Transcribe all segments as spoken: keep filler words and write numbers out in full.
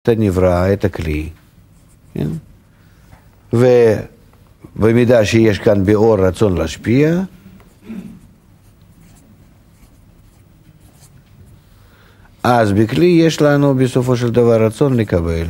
את הנברא, את הכלי, כן? ובמידה שיש כאן באור רצון להשפיע, אז בכלי יש לנו בסופו של דבר רצון לקבל.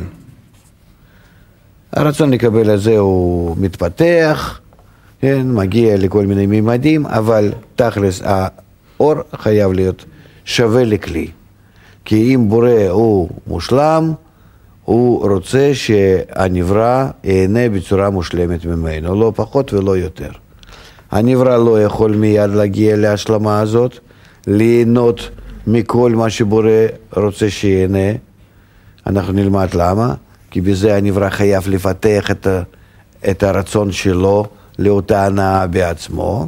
הרצון לקבל הזה הוא מתפתח, כן? מגיע לכל מיני מימדים, אבל תכלס האור חייב להיות שווה לכלי. כי אם בורא הוא מושלם, הוא רוצה שהנברא ייהנה בצורה מושלמת ממנו, לא פחות ולא יותר. הנברא לא יכול מיד להגיע להשלמה הזאת, ליהנות מכל מה שבורא רוצה שיהנה. אנחנו נלמד למה, כי בזה הנברא חייב לפתח את, ה, את הרצון שלו לאותה הנאה בעצמו,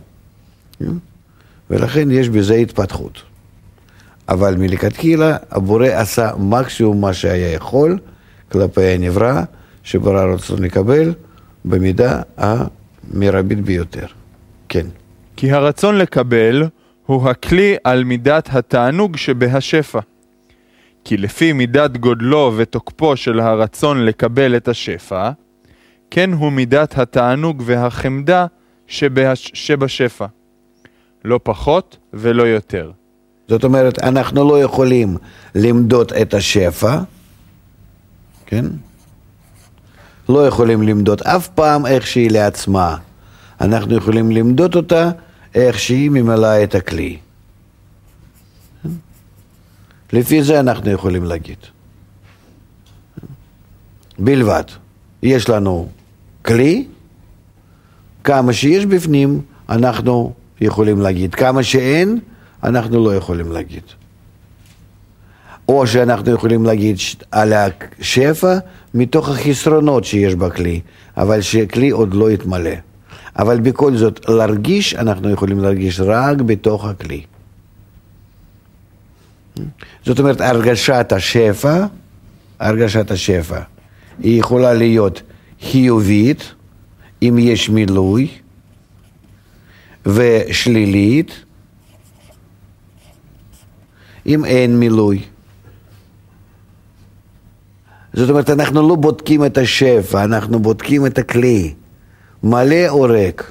ולכן יש בזה התפתחות. אבל מלכתחילה הבורא עשה מקסימום מה שהיה יכול כלפי הנברא, שבורא רצון לקבל במידה המרבית ביותר. כן. כי הרצון לקבל הוא הכלי על מידת התענוג שבהשפע. כי לפי מידת גודלו ותוקפו של הרצון לקבל את השפע, כן הוא מידת התענוג והחמדה שבהש... שבשפע. לא פחות ולא יותר. זאת אומרת, אנחנו לא יכולים למדוד את השפע, כן? לא יכולים למדוד אף פעם איך שהיא לעצמה. אנחנו יכולים למדוד אותה איך שהיא ממלאה את הכלי. לפי זה אנחנו יכולים להגיד. בלבד. יש לנו כלי, כמה שיש בפנים אנחנו יכולים להגיד. כמה שאין, אנחנו לא יכולים להגיד. או שאנחנו יכולים להגיד על השפע מתוך החסרונות שיש בכלי, אבל שכלי עוד לא יתמלא. אבל בכל זאת, להרגיש, אנחנו יכולים להרגיש רק בתוך הכלי. זאת אומרת, הרגשת השפע, הרגשת השפע, היא יכולה להיות חיובית, אם יש מילוי, ושלילית, אם אין מילוי. זאת אומרת, אנחנו לא בודקים את השפע, אנחנו בודקים את הכלי, מלא או ריק.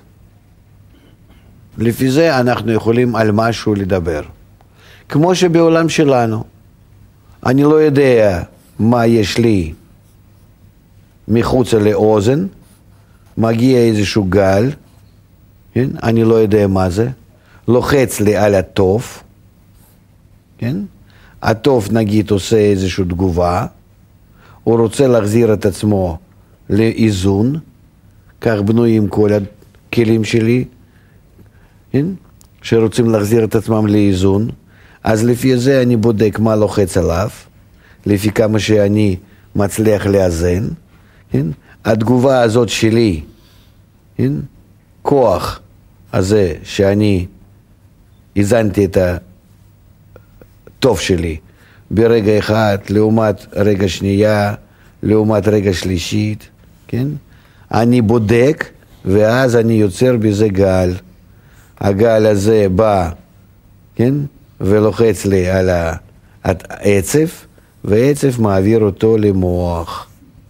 לפי זה אנחנו יכולים על משהו לדבר. כמו שבעולם שלנו, אני לא יודע מה יש לי מחוץ לאוזן, מגיע איזשהו גל, כן? אני לא יודע מה זה, לוחץ לי על הטוב, כן? הטוב נגיד עושה איזושהי תגובה, הוא רוצה להחזיר את עצמו לאיזון, כך בנויים כל הכלים שלי, כן? שרוצים להחזיר את עצמם לאיזון, אז לפי זה אני בודק מה לוחץ עליו, לפי כמה שאני מצליח לאזן, כן? התגובה הזאת שלי, כן? כוח הזה שאני איזנתי את הטוב שלי ברגע אחד, לעומת רגע שנייה, לעומת רגע שלישית, כן? אני בודק, ואז אני יוצר בזה גל. הגל הזה בא, כן? ולוחץ לי על העצב, והעצב מעביר אותו למוח.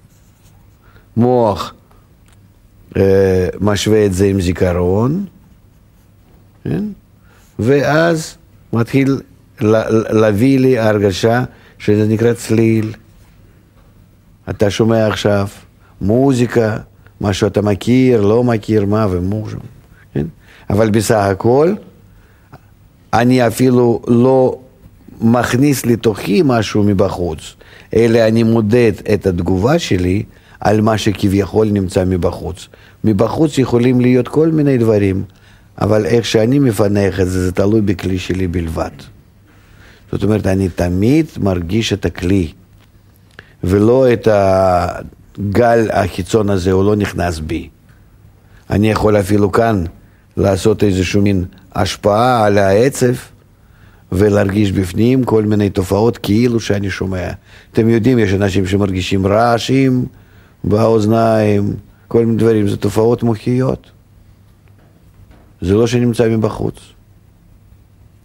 מוח אה, משווה את זה עם זיכרון, כן? ואז מתחיל להביא לי הרגשה שזה נקרא צליל. אתה שומע עכשיו מוזיקה, מה שאתה מכיר, לא מכיר, מה ומוז'ם, כן? אבל בסך הכל, אני אפילו לא מכניס לתוכי משהו מבחוץ, אלא אני מודד את התגובה שלי על מה שכביכול נמצא מבחוץ. מבחוץ יכולים להיות כל מיני דברים, אבל איך שאני מפנח את זה, זה תלוי בכלי שלי בלבד. זאת אומרת, אני תמיד מרגיש את הכלי, ולא את הגל החיצון הזה, הוא לא נכנס בי. אני יכול אפילו כאן לעשות איזשהו מין השפעה על העצב, ולהרגיש בפנים כל מיני תופעות כאילו שאני שומע. אתם יודעים, יש אנשים שמרגישים רעשים באוזניים, כל מיני דברים, זה תופעות מוחיות. זה לא שנמצא מבחוץ.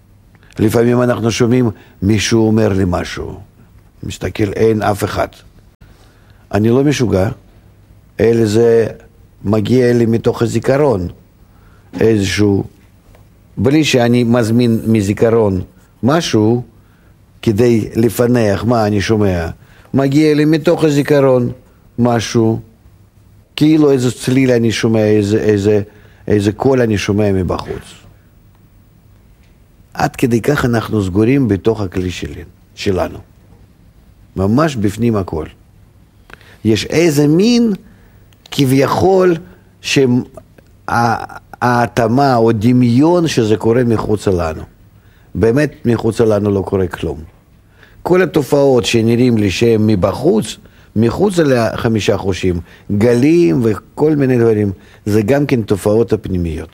לפעמים אנחנו שומעים, מישהו אומר לי משהו. מסתכל, אין אף אחד. אני לא משוגע, אלא זה מגיע לי מתוך הזיכרון, איזשהו, בלי שאני מזמין מזיכרון משהו, כדי לפנח מה אני שומע, מגיע לי מתוך הזיכרון משהו, כאילו איזה צליל אני שומע, איזה, איזה, איזה קול אני שומע מבחוץ. עד כדי כך אנחנו סגורים בתוך הכלי שלי, שלנו. ממש בפנים הכל. יש איזה מין כביכול שההתאמה או דמיון שזה קורה מחוץ לנו. באמת מחוץ לנו לא קורה כלום. כל התופעות שנראים לי שהם מבחוץ, מחוץ לחמישה חושים, גלים וכל מיני דברים, זה גם כן תופעות הפנימיות.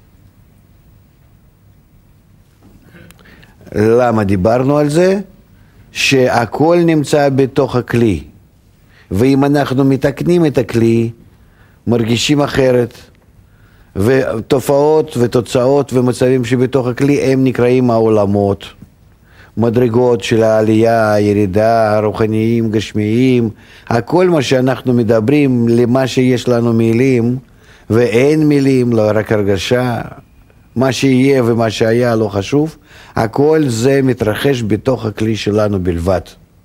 למה דיברנו על זה? שהכל נמצא בתוך הכלי. ואם אנחנו מתקנים את הכלי, מרגישים אחרת. ותופעות ותוצאות ומצבים שבתוך הכלי הם נקראים העולמות. מדרגות של העלייה, הירידה, רוחניים, גשמיים, הכל מה שאנחנו מדברים למה שיש לנו מילים, ואין מילים, לא רק הרגשה, מה שיהיה ומה שהיה לא חשוב, הכל זה מתרחש בתוך הכלי שלנו בלבד.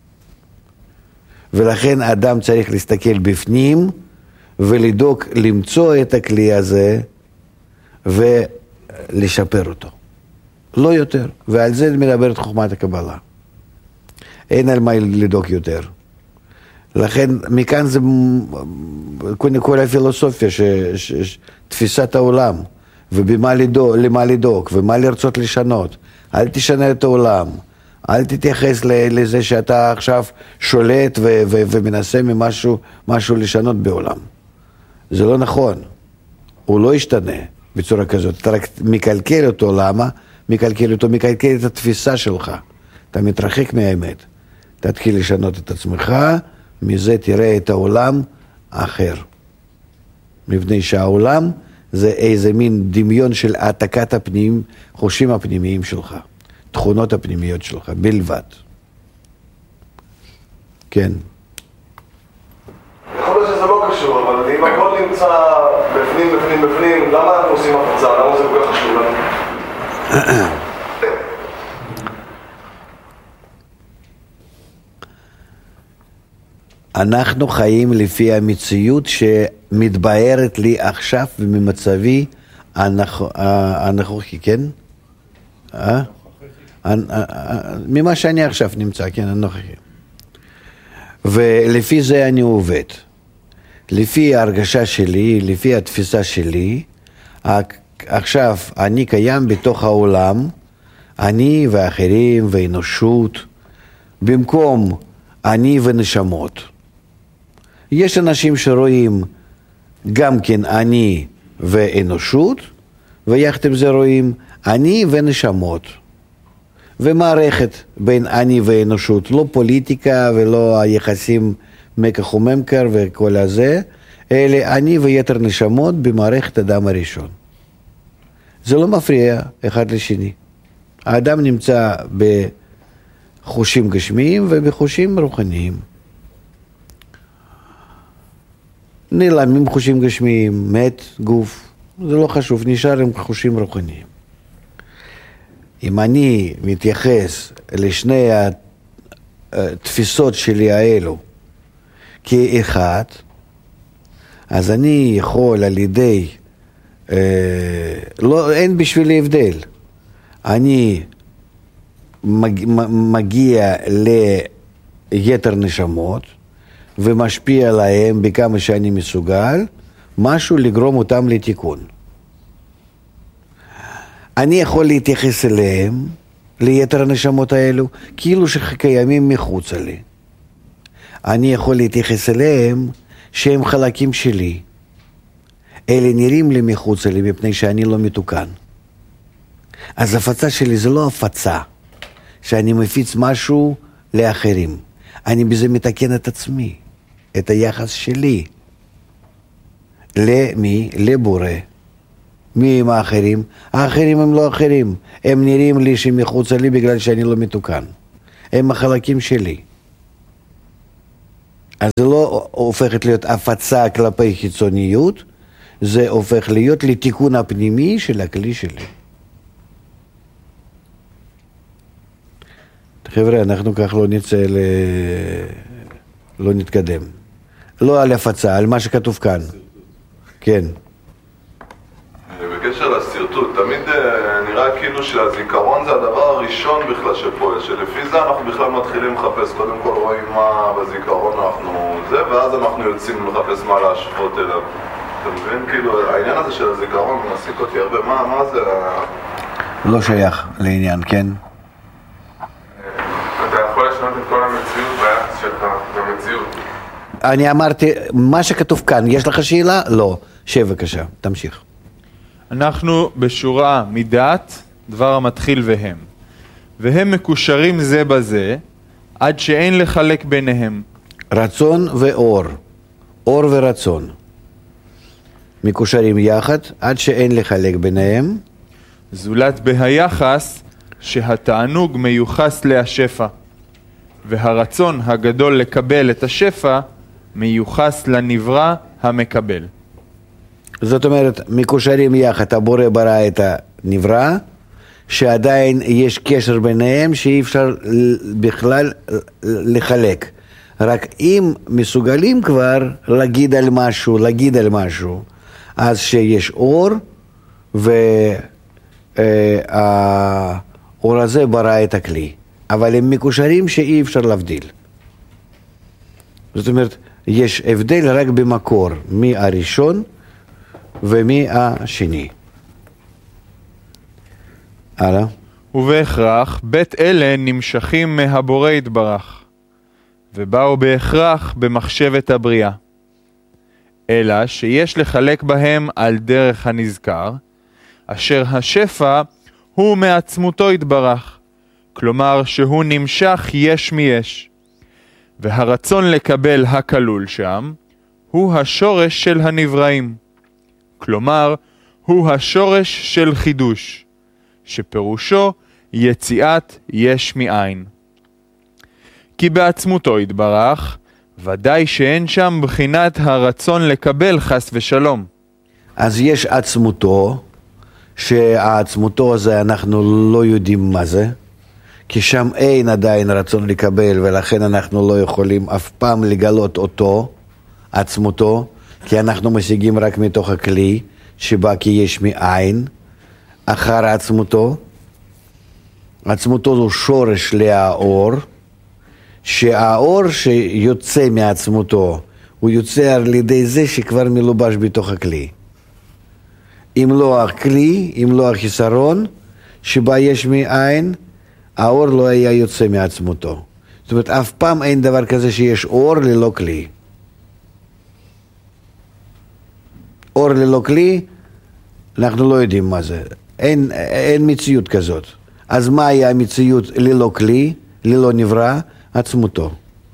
ולכן אדם צריך להסתכל בפנים, ולדאוג למצוא את הכלי הזה, ולשפר אותו. לא יותר, ועל זה מדברת חוכמת הקבלה. אין על מה לדאוג יותר. לכן מכאן זה קודם כל הפילוסופיה, ש, ש, ש, תפיסת העולם, ובמה לדאוג, למה לדאוג, ומה לרצות לשנות. אל תשנה את העולם, אל תתייחס לזה שאתה עכשיו שולט ו, ו, ומנסה ממשהו משהו לשנות בעולם. זה לא נכון, הוא לא ישתנה בצורה כזאת, אתה רק מקלקל אותו, למה? מקלקל אותו, מקלקל את התפיסה שלך. אתה מתרחק מהאמת. תתחיל לשנות את עצמך, מזה תראה את העולם אחר. מפני שהעולם זה איזה מין דמיון של העתקת הפנים, חושים הפנימיים שלך, תכונות הפנימיות שלך, בלבד. כן. יכול להיות שזה לא קשור, אבל אם הכל נמצא בפנים, בפנים, בפנים, למה אנחנו עושים הפצה? למה זה כל כך חשוב לנו? אנחנו חיים לפי המציאות שמתבהרת לי עכשיו וממצבי הנוכחי, כן? ממה שאני עכשיו נמצא, כן, הנוכחי. ולפי זה אני עובד. לפי ההרגשה שלי, לפי התפיסה שלי, עכשיו אני קיים בתוך העולם, אני ואחרים ואנושות, במקום אני ונשמות. יש אנשים שרואים גם כן אני ואנושות, ויחד עם זה רואים אני ונשמות. ומערכת בין אני ואנושות, לא פוליטיקה ולא היחסים מקח וממכר וכל הזה, אלא אני ויתר נשמות במערכת אדם הראשון. זה לא מפריע אחד לשני. האדם נמצא בחושים גשמיים ובחושים רוחניים. נעלמים חושים גשמיים, מת גוף, זה לא חשוב, נשאר עם חושים רוחניים. אם אני מתייחס לשני התפיסות שלי האלו כאחד, אז אני יכול על ידי, אה, לא, אין בשבילי הבדל. אני מג, מגיע ליתר נשמות ומשפיע עליהם בכמה שאני מסוגל, משהו לגרום אותם לתיקון. אני יכול להתייחס אליהם, ליתר הנשמות האלו, כאילו שקיימים מחוץ לי. אני יכול להתייחס אליהם שהם חלקים שלי. אלה נראים לי מחוץ לי מפני שאני לא מתוקן. אז הפצה שלי זה לא הפצה, שאני מפיץ משהו לאחרים. אני בזה מתקן את עצמי, את היחס שלי. למי? לבורא. מי הם האחרים? האחרים הם לא אחרים. הם נראים לי שמחוץ לי בגלל שאני לא מתוקן. הם החלקים שלי. אז זה לא הופכת להיות הפצה כלפי חיצוניות, זה הופך להיות לתיקון הפנימי של הכלי שלי. חבר'ה, אנחנו כך לא נצא, ל... לא נתקדם. לא על הפצה, על מה שכתוב כאן. כן. בקשר לסרטוט, תמיד נראה כאילו שהזיכרון זה הדבר הראשון בכלל שפועל, שלפי זה אנחנו בכלל מתחילים לחפש, קודם כל רואים מה בזיכרון אנחנו זה, ואז אנחנו יוצאים לחפש מה להשוות אליו. אתה מבין? כאילו, העניין הזה של הזיכרון מעסיק אותי הרבה, מה, מה זה? לא שייך לעניין, כן? אתה יכול לשנות את כל המציאות ביחס שלך, במציאות. אני אמרתי, מה שכתוב כאן, יש לך שאלה? לא. שב בבקשה, תמשיך. אנחנו בשורה מידת, דבר המתחיל והם. והם מקושרים זה בזה, עד שאין לחלק ביניהם. רצון ואור. אור ורצון. מקושרים יחד, עד שאין לחלק ביניהם. זולת בהיחס שהתענוג מיוחס להשפע, והרצון הגדול לקבל את השפע מיוחס לנברא המקבל. זאת אומרת, מקושרים יחד, הבורא ברא את הנברא, שעדיין יש קשר ביניהם שאי אפשר בכלל לחלק. רק אם מסוגלים כבר להגיד על משהו, להגיד על משהו, אז שיש אור, והאור הזה ברא את הכלי. אבל הם מקושרים שאי אפשר להבדיל. זאת אומרת, יש הבדל רק במקור, מי הראשון ומי השני. הלאה. ובהכרח בית אלה נמשכים מהבורא יתברך, ובאו בהכרח במחשבת הבריאה. אלא שיש לחלק בהם על דרך הנזכר, אשר השפע הוא מעצמותו יתברך, כלומר שהוא נמשך יש מיש, והרצון לקבל הכלול שם הוא השורש של הנבראים, כלומר הוא השורש של חידוש, שפירושו יציאת יש מאין. כי בעצמותו יתברך, ודאי שאין שם בחינת הרצון לקבל חס ושלום. אז יש עצמותו, שהעצמותו הזה אנחנו לא יודעים מה זה, כי שם אין עדיין רצון לקבל, ולכן אנחנו לא יכולים אף פעם לגלות אותו, עצמותו, כי אנחנו משיגים רק מתוך הכלי, שבא כי יש מאין, אחר עצמותו. עצמותו הוא שורש לאור, שהאור שיוצא מעצמותו, הוא יוצא על ידי זה שכבר מלובש בתוך הכלי. אם לא הכלי, אם לא החיסרון, שבה יש מאין, האור לא היה יוצא מעצמותו. זאת אומרת, אף פעם אין דבר כזה שיש אור ללא כלי. אור ללא כלי, אנחנו לא יודעים מה זה. אין, אין מציאות כזאת. אז מה היה המציאות ללא כלי, ללא נברא? עצמותו.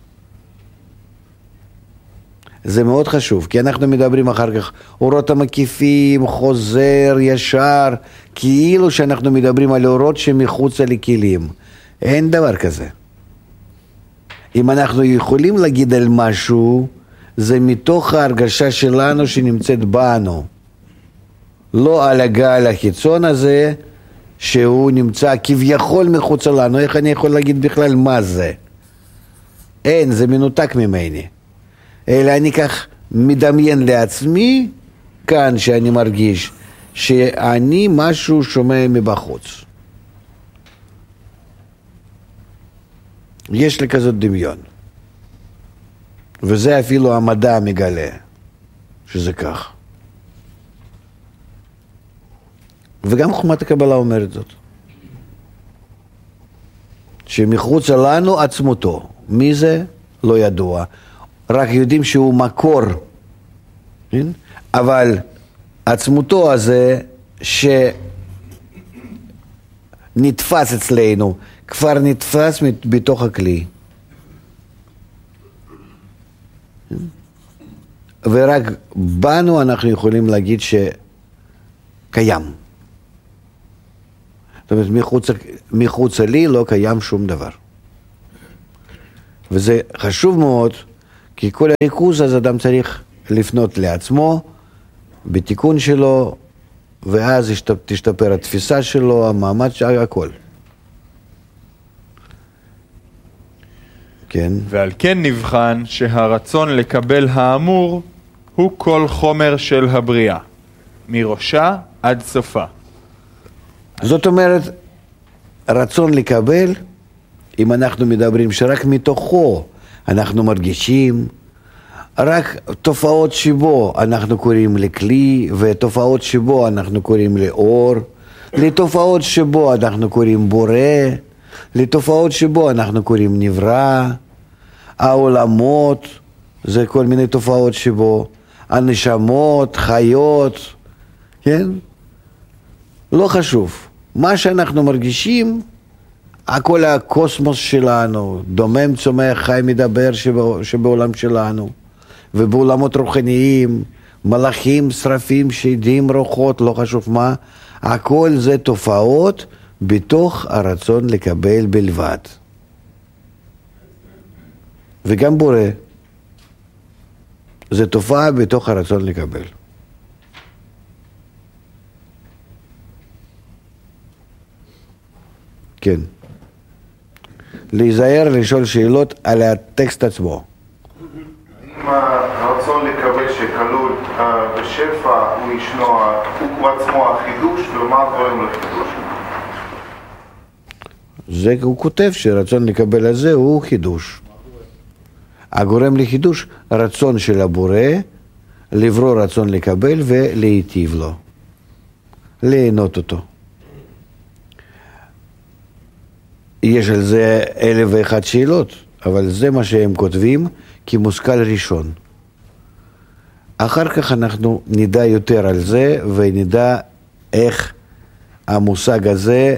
זה מאוד חשוב, כי אנחנו מדברים אחר כך, אורות המקיפים, חוזר, ישר, כאילו שאנחנו מדברים על אורות שמחוץ לכלים. אין דבר כזה. אם אנחנו יכולים להגיד על משהו, זה מתוך ההרגשה שלנו שנמצאת בנו. לא על הגל החיצון הזה, שהוא נמצא כביכול מחוץ לנו. איך אני יכול להגיד בכלל מה זה? אין, זה מנותק ממני. אלא אני כך מדמיין לעצמי, כאן שאני מרגיש, שאני משהו שומע מבחוץ. יש לי כזאת דמיון. וזה אפילו המדע מגלה, שזה כך. וגם חוכמת הקבלה אומרת זאת. שמחוץ לנו עצמותו. מי זה? לא ידוע. רק יודעים שהוא מקור. אבל עצמותו הזה שנתפס אצלנו, כבר נתפס בתוך הכלי. ורק בנו אנחנו יכולים להגיד שקיים. זאת אומרת, מחוץ, מחוץ לי לא קיים שום דבר. וזה חשוב מאוד, כי כל הריכוז אז אדם צריך לפנות לעצמו, בתיקון שלו, ואז תשתפר התפיסה שלו, המעמד שלו, הכל. כן. ועל כן נבחן שהרצון לקבל האמור הוא כל חומר של הבריאה, מראשה עד סופה. זאת אומרת, רצון לקבל, אם אנחנו מדברים שרק מתוכו אנחנו מרגישים, רק תופעות שבו אנחנו קוראים לכלי, ותופעות שבו אנחנו קוראים לאור, לתופעות שבו אנחנו קוראים בורא, לתופעות שבו אנחנו קוראים נברא, העולמות, זה כל מיני תופעות שבו, הנשמות, חיות, כן? לא חשוב. מה שאנחנו מרגישים, הכל הקוסמוס שלנו, דומם, צומח, חי, מדבר שבעולם שלנו, ובעולמות רוחניים, מלאכים, שרפים, שדים, רוחות, לא חשוב מה, הכל זה תופעות בתוך הרצון לקבל בלבד. וגם בורא, זה תופעה בתוך הרצון לקבל. כן. להיזהר לשאול שאלות על הטקסט עצמו. אם הרצון לקבל שכלול בשפע הוא ישנו, הוא עצמו החידוש, ומה גורם לחידוש? זה הוא כותב שרצון לקבל הזה הוא חידוש. הגורם לחידוש, רצון של הבורא, לברוא רצון לקבל ולהיטיב לו. ליהנות אותו. יש על זה אלף ואחת שאלות, אבל זה מה שהם כותבים כמושכל ראשון. אחר כך אנחנו נדע יותר על זה, ונדע איך המושג הזה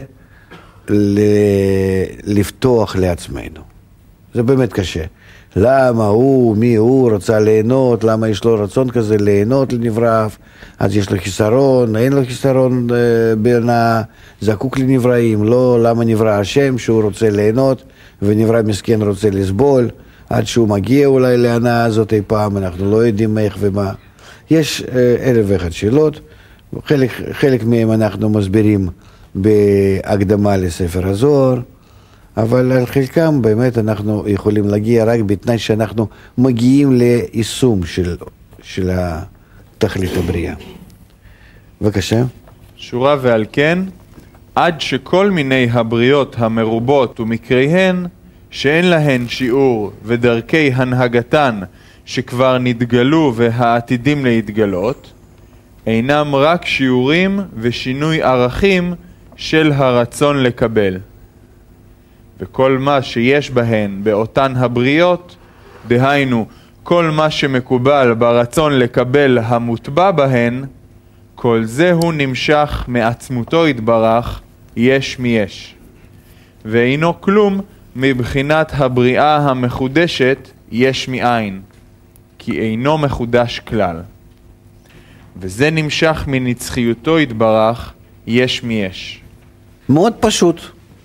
לפתוח לעצמנו. זה באמת קשה. למה הוא, מי הוא, רוצה ליהנות, למה יש לו רצון כזה ליהנות לנברא, אז יש לו חיסרון, אין לו חיסרון בין הזקוק לנבראים, לא, למה נברא השם שהוא רוצה ליהנות, ונברא מסכן רוצה לסבול, עד שהוא מגיע אולי להנאה הזאת אי פעם, אנחנו לא יודעים איך ומה. יש אלף ואחת שאלות, חלק, חלק מהם אנחנו מסבירים בהקדמה לספר הזוהר, אבל על חלקם באמת אנחנו יכולים להגיע רק בתנאי שאנחנו מגיעים ליישום של, של התכלית הבריאה. בבקשה. שורה ועל כן, עד שכל מיני הבריות המרובות ומקריהן, שאין להן שיעור ודרכי הנהגתן שכבר נתגלו והעתידים להתגלות, אינם רק שיעורים ושינוי ערכים של הרצון לקבל. וכל מה שיש בהן באותן הבריות, דהיינו כל מה שמקובל ברצון לקבל המוטבע בהן, כל זה הוא נמשך מעצמותו יתברך יש מיש. ואינו כלום מבחינת הבריאה המחודשת יש מאין, כי אינו מחודש כלל. וזה נמשך מנצחיותו יתברך יש מיש. מאוד פשוט.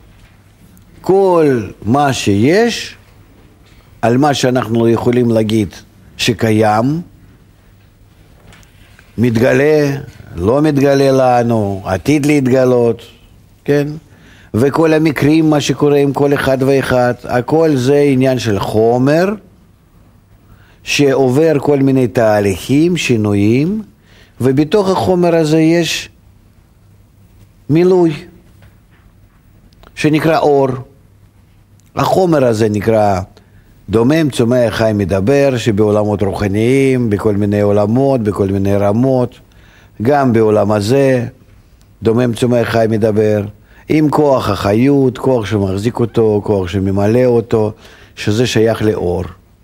כל מה שיש, על מה שאנחנו יכולים להגיד שקיים, מתגלה, לא מתגלה לנו, עתיד להתגלות, כן? וכל המקרים, מה שקורה עם כל אחד ואחד, הכל זה עניין של חומר, שעובר כל מיני תהליכים, שינויים, ובתוך החומר הזה יש מילוי, שנקרא אור. החומר הזה נקרא דומם, צומח, חי, מדבר, שבעולמות רוחניים, בכל מיני עולמות, בכל מיני רמות, גם בעולם הזה, דומם, צומח, חי, מדבר, עם כוח החיות, כוח שמחזיק אותו, כוח שממלא אותו, שזה שייך לאור.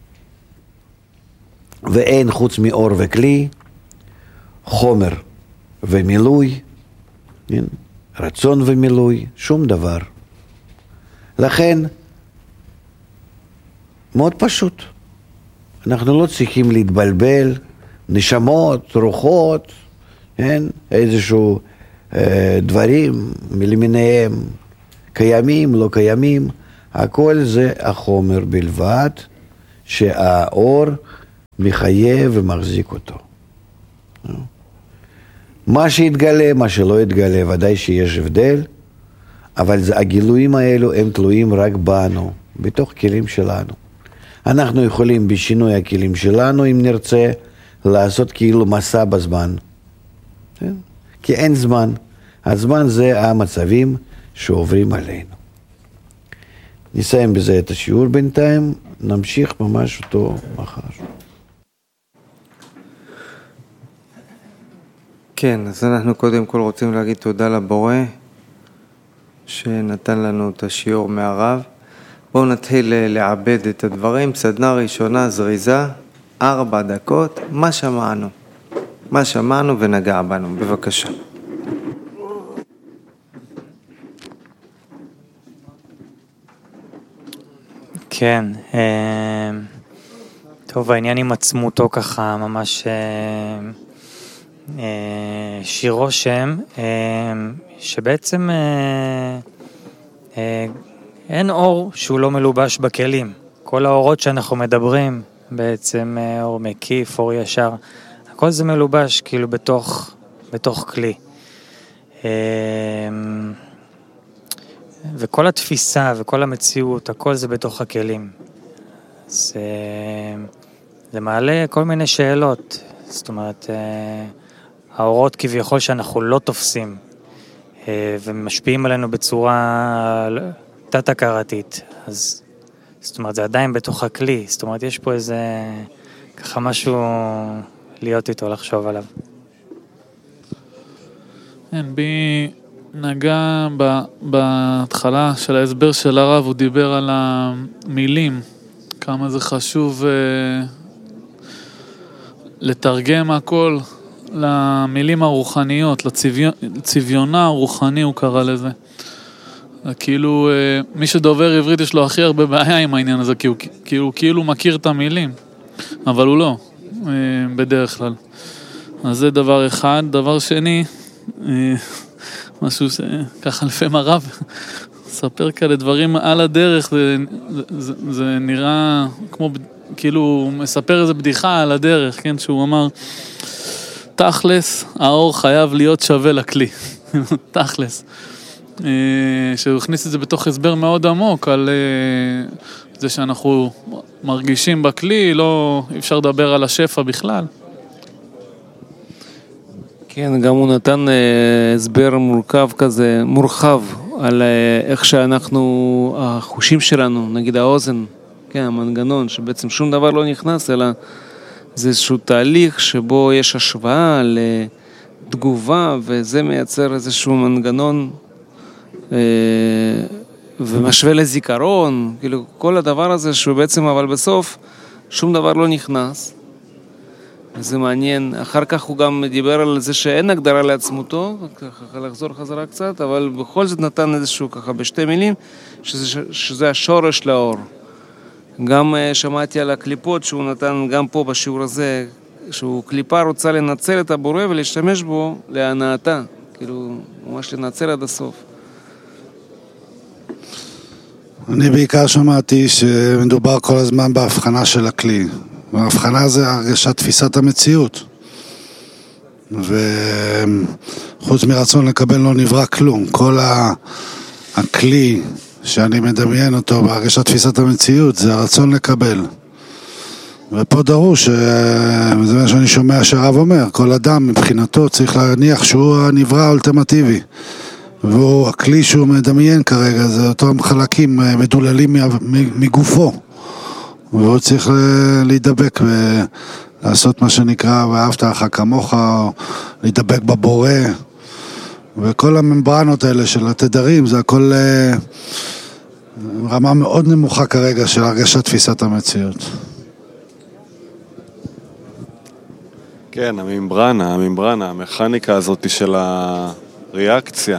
ואין חוץ מאור וכלי, חומר ומילוי, רצון ומילוי, שום דבר. לכן, מאוד פשוט. אנחנו לא צריכים להתבלבל, נשמות, רוחות, כן? איזשהו אה, דברים מלמיניהם, קיימים, לא קיימים, הכל זה החומר בלבד, שהאור מחייב ומחזיק אותו. מה שהתגלה, מה שלא התגלה, ודאי שיש הבדל, אבל הגילויים האלו הם תלויים רק בנו, בתוך כלים שלנו. אנחנו יכולים בשינוי הכלים שלנו, אם נרצה, לעשות כאילו מסע בזמן. כי אין זמן. הזמן זה המצבים שעוברים עלינו. נסיים בזה את השיעור בינתיים, נמשיך ממש אותו מחר. כן, אז אנחנו קודם כל רוצים להגיד תודה לבורא שנתן לנו את השיעור מהרב. בואו נתחיל לעבד את הדברים. סדנה ראשונה זריזה, ארבע דקות, מה שמענו? מה שמענו ונגע בנו, בבקשה. כן, טוב, העניין עם עצמותו ככה ממש שיר רושם, שבעצם אין אור שהוא לא מלובש בכלים. כל האורות שאנחנו מדברים, בעצם אור מקיף, אור ישר, הכל זה מלובש כאילו בתוך, בתוך כלי. וכל התפיסה וכל המציאות, הכל זה בתוך הכלים. זה, זה מעלה כל מיני שאלות. זאת אומרת, האורות כביכול שאנחנו לא תופסים, ומשפיעים עלינו בצורה תת-הכרתית. אז, זאת אומרת, זה עדיין בתוך הכלי. זאת אומרת, יש פה איזה, ככה משהו להיות איתו, לחשוב עליו. אין, בי נגע בהתחלה של ההסבר של הרב, הוא דיבר על המילים, כמה זה חשוב לתרגם הכל למילים הרוחניות, לצביונה הרוחני הוא קרא לזה. כאילו, מי שדובר עברית יש לו הכי הרבה בעיה עם העניין הזה, כי הוא כאילו, כאילו מכיר את המילים, אבל הוא לא, בדרך כלל. אז זה דבר אחד. דבר שני, משהו שככה לפעמים הרב ספר כאלה דברים על הדרך, זה, זה, זה נראה כמו, כאילו הוא מספר איזה בדיחה על הדרך, כן, שהוא אמר, תכלס, האור חייב להיות שווה לכלי, תכלס. שהוא הכניס את זה בתוך הסבר מאוד עמוק על זה שאנחנו מרגישים בכלי, לא אפשר לדבר על השפע בכלל. כן, גם הוא נתן הסבר מורכב כזה, מורחב, על איך שאנחנו, החושים שלנו, נגיד האוזן, כן, המנגנון, שבעצם שום דבר לא נכנס, אלא זה איזשהו תהליך שבו יש השוואה לתגובה, וזה מייצר איזשהו מנגנון ומשווה לזיכרון, כאילו כל הדבר הזה שהוא בעצם, אבל בסוף שום דבר לא נכנס. זה מעניין. אחר כך הוא גם דיבר על זה שאין הגדרה לעצמותו, ככה לחזור חזרה קצת, אבל בכל זאת נתן איזשהו ככה בשתי מילים, שזה, שזה השורש לאור. גם שמעתי על הקליפות שהוא נתן גם פה בשיעור הזה, שהוא קליפה רוצה לנצל את הבורא ולהשתמש בו להנאתה, כאילו ממש לנצל עד הסוף. אני בעיקר שמעתי שמדובר כל הזמן בהבחנה של הכלי. וההבחנה זה הרגשת תפיסת המציאות. וחוץ מרצון לקבל לא נברא כלום. כל הכלי שאני מדמיין אותו בהרגשת תפיסת המציאות זה הרצון לקבל. ופה דרוש, זה מה שאני שומע שהרב אומר, כל אדם מבחינתו צריך להניח שהוא הנברא האולטימטיבי. והוא הכלי שהוא מדמיין כרגע, זה אותם חלקים מדוללים מגופו. והוא צריך להידבק ולעשות מה שנקרא ואהבת לך כמוך, או להידבק בבורא. וכל הממברנות האלה של התדרים, זה הכל רמה מאוד נמוכה כרגע של הרגשת תפיסת המציאות. כן, הממברנה, הממברנה, המכניקה הזאת של הריאקציה.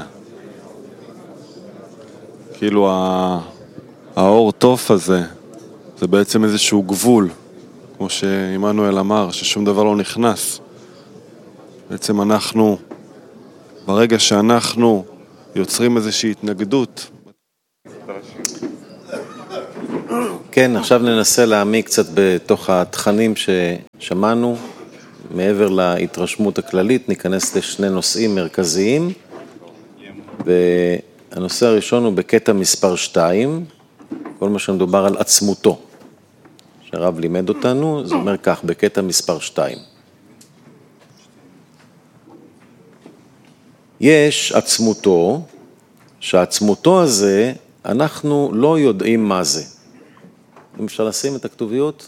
כאילו האור תוף הזה, זה בעצם איזשהו גבול, כמו שאימנואל אמר, ששום דבר לא נכנס. בעצם אנחנו, ברגע שאנחנו יוצרים איזושהי התנגדות, כן, עכשיו ננסה להעמיק קצת בתוך התכנים ששמענו, מעבר להתרשמות הכללית, ניכנס לשני נושאים מרכזיים, והנושא הראשון הוא בקטע מספר שתיים, כל מה שמדובר על עצמותו, שהרב לימד אותנו, זה אומר כך, בקטע מספר שתיים. יש עצמותו, שהעצמותו הזה, אנחנו לא יודעים מה זה. אם אפשר לשים את הכתוביות?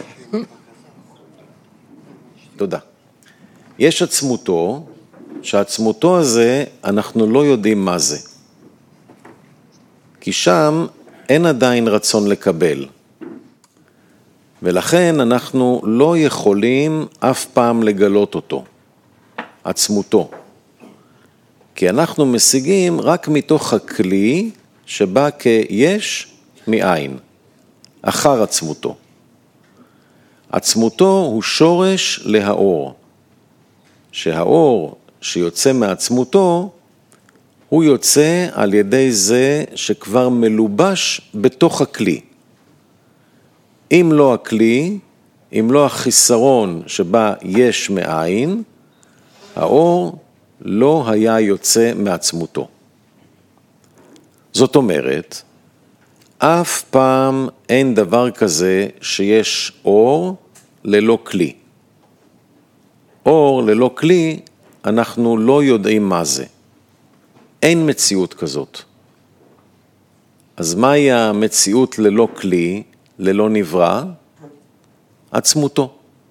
תודה. יש עצמותו, שהעצמותו הזה, אנחנו לא יודעים מה זה. כי שם אין עדיין רצון לקבל. ולכן אנחנו לא יכולים אף פעם לגלות אותו, עצמותו. כי אנחנו משיגים רק מתוך הכלי שבא כיש מאין, אחר עצמותו. עצמותו הוא שורש להאור, שהאור שיוצא מעצמותו, הוא יוצא על ידי זה שכבר מלובש בתוך הכלי. אם לא הכלי, אם לא החיסרון שבה יש מאין, האור לא היה יוצא מעצמותו. זאת אומרת, אף פעם אין דבר כזה שיש אור ללא כלי. אור ללא כלי, אנחנו לא יודעים מה זה. אין מציאות כזאת. אז מהי המציאות ללא כלי, ללא נברא? עצמותו.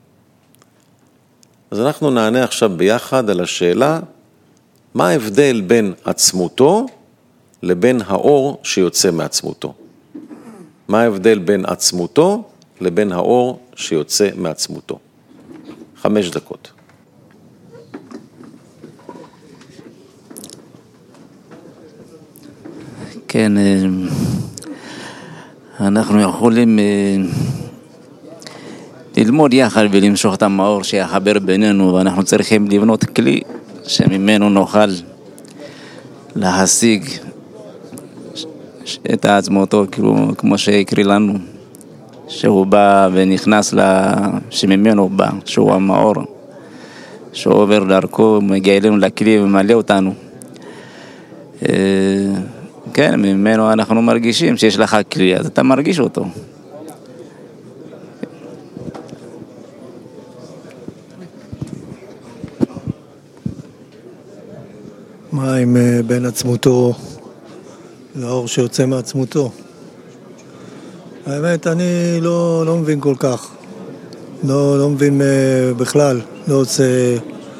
אז אנחנו נענה עכשיו ביחד על השאלה, מה ההבדל בין עצמותו לבין האור שיוצא מעצמותו? מה ההבדל בין עצמותו לבין האור שיוצא מעצמותו? חמש דקות. כן, אנחנו יכולים ללמוד יחד ולמשוך את המאור שיחבר בינינו, ואנחנו צריכים לבנות כלי שממנו נוכל להשיג את עצמותו, כאילו, כמו שהקריא לנו, שהוא בא ונכנס, שממנו בא, שהוא המאור, שהוא עובר דרכו, מגיע אלינו לכלי ומלא אותנו. כן, ממנו אנחנו מרגישים שיש לך כלי, אז אתה מרגיש אותו. מה עם בין עצמותו לאור שיוצא מעצמותו? האמת, אני לא, לא מבין כל כך. לא, לא מבין בכלל. לא עושה...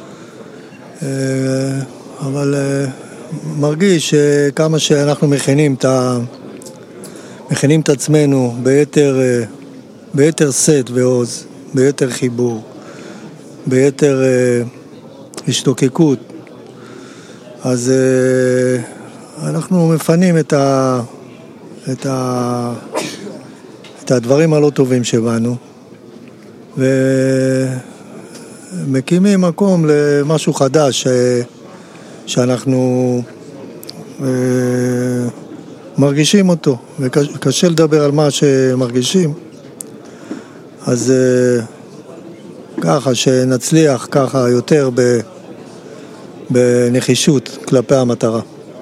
אבל מרגיש שכמה שאנחנו מכינים את, ה... מכינים את עצמנו ביתר, ביתר סט ועוז, ביתר חיבור, ביתר השתוקקות, אז אנחנו מפנים את, ה... את, ה... את הדברים הלא טובים שבנו, ומקימים מקום למשהו חדש ש... שאנחנו אה, מרגישים אותו, וקשה לדבר על מה שמרגישים, אז אה, ככה שנצליח ככה יותר ב, בנחישות כלפי המטרה.